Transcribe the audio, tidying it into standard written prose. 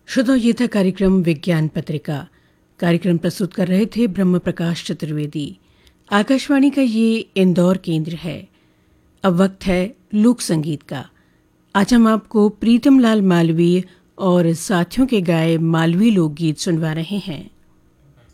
श्रोताओं, ये था कार्यक्रम विज्ञान पत्रिका। कार्यक्रम प्रस्तुत कर रहे थे ब्रह्म प्रकाश चतुर्वेदी। आकाशवाणी का ये इंदौर केंद्र है। अब वक्त है लोक संगीत का। आज हम आपको प्रीतम लाल मालवीय और साथियों के गाए मालवी लोकगीत सुनवा रहे हैं।